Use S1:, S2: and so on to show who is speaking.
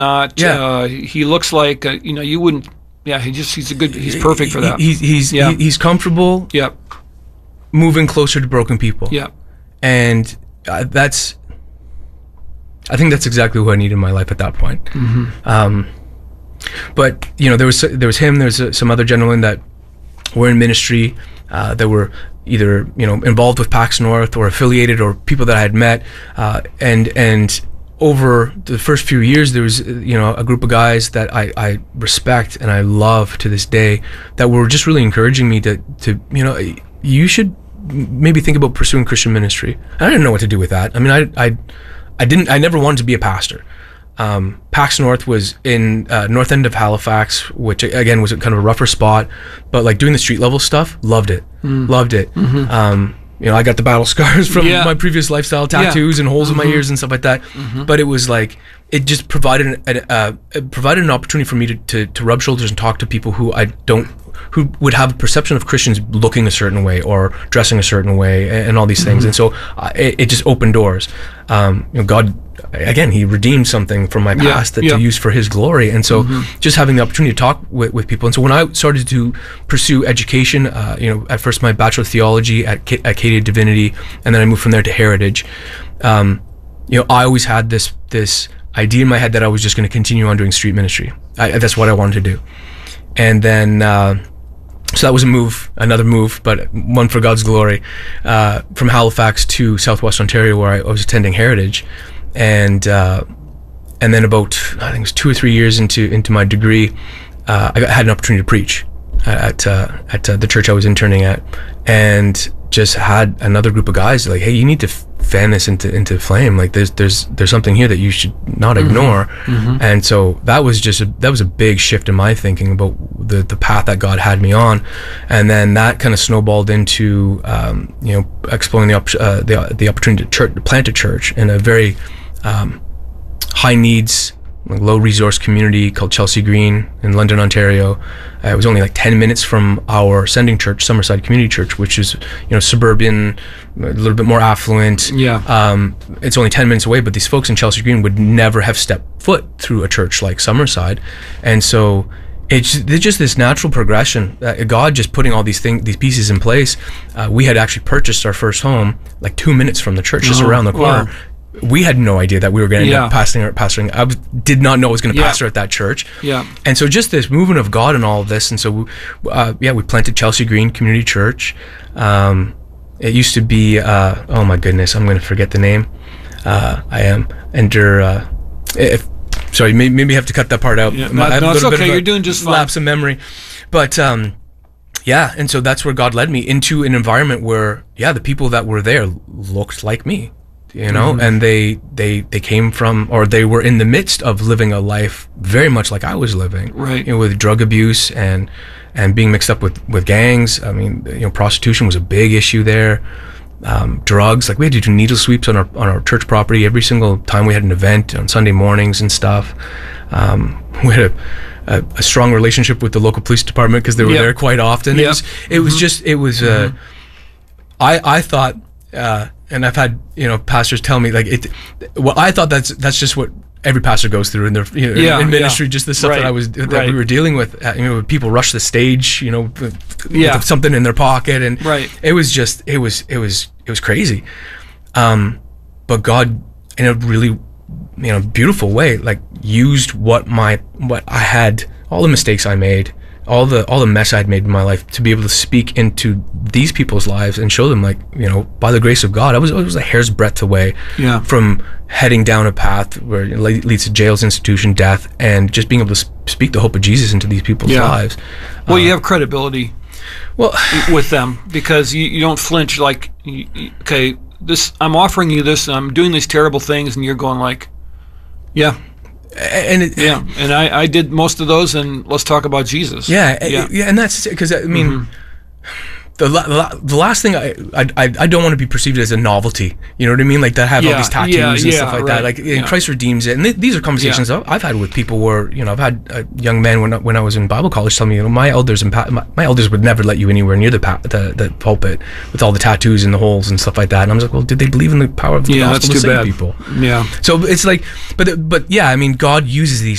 S1: not.
S2: Yeah.
S1: He looks like you wouldn't. Yeah, he's perfect for that.
S2: He's comfortable.
S1: Yep.
S2: Moving closer to broken people.
S1: Yep.
S2: And I think that's exactly who I need in my life at that point.
S1: Mm-hmm.
S2: But there was him. There's some other gentlemen that were in ministry that were either involved with PAX North or affiliated, or people that I had met, and over the first few years, there was a group of guys that I respect and I love to this day that were just really encouraging me to you should maybe think about pursuing Christian ministry. I didn't know what to do with that. I mean, I never wanted to be a pastor. PAX North was in north end of Halifax, which again was kind of a rougher spot, but like doing the street level stuff, loved it. Mm-hmm. I got the battle scars from my previous lifestyle, tattoos and holes in my ears and stuff like that. Mm-hmm. But it was like, it just provided an opportunity for me to rub shoulders and talk to people who would have a perception of Christians looking a certain way or dressing a certain way and all these things. And so it just opened doors. God, again, he redeemed something from my past to use for his glory. And so just having the opportunity to talk with people. And so when I started to pursue education, at first my Bachelor of Theology at Acadia Divinity, and then I moved from there to Heritage. I always had this idea in my head that I was just going to continue on doing street ministry. That's what I wanted to do. And then so that was another move, but one for God's glory, from Halifax to Southwest Ontario, where I was attending Heritage. And then about, I think it was 2 or 3 years into my degree, I had an opportunity to preach at the church I was interning at, and just had another group of guys like, hey, you need to fan this into flame. Like there's something here that you should not ignore. Mm-hmm. And so that was a big shift in my thinking about the path that God had me on. And then that kind of snowballed into exploring the opportunity to plant a church in a very high needs, low resource community called Chelsea Green in London, Ontario. It was only like 10 minutes from our sending church, Summerside Community Church, which is suburban, a little bit more affluent. It's only 10 minutes away, but these folks in Chelsea Green would never have stepped foot through a church like Summerside. And so it's just this natural progression, God just putting all these pieces in place. We had actually purchased our first home like 2 minutes from the church, just around the corner. Wow. We had no idea that we were going to end up pastoring. I did not know I was going to pastor at that church. Yeah. And so just this movement of God and all of this. And so, we planted Chelsea Green Community Church. It used to be, oh my goodness, I'm going to forget the name. Sorry, maybe I have to cut that part out.
S1: Yeah. No, it's okay. You're doing just fine.
S2: Lapse of memory. But, and so that's where God led me into an environment where, the people that were there looked like me. And they came from, or they were in the midst of living a life very much like I was living,
S1: right?
S2: With drug abuse and being mixed up with gangs. I mean, prostitution was a big issue there. Drugs, like we had to do needle sweeps on our church property every single time we had an event on Sunday mornings and stuff. We had a strong relationship with the local police department because they were there quite often. I thought. And I've had pastors tell me I thought that's just what every pastor goes through in their in ministry, just the stuff that we were dealing with. People rush the stage, with something in their pocket, and it was crazy. But God, in a really beautiful way, used what I had, all the mistakes I made, all the mess I'd made in my life, to be able to speak into these people's lives and show them, by the grace of God, I was a hair's breadth away from heading down a path where it leads to jails, institution, death, and just being able to speak the hope of Jesus into these people's lives.
S1: Well, you have credibility with them, because you don't flinch. Okay, I'm offering you this, and I'm doing these terrible things, and you're going and I did most of those, and let's talk about Jesus.
S2: And that's because I mean, the last thing I don't want to be perceived as a novelty. You know what I mean? Like that have all these tattoos and stuff like that. Like and Christ redeems it. And these are conversations I've had with people where, you know, I've had young men when I was in Bible college tell me, you know, my elders would never let you anywhere near the pulpit with all the tattoos and the holes and stuff like that. And I was like, well, did they believe in the power of the gospel to save people?
S1: Yeah.
S2: So it's like, but yeah, I mean, God uses these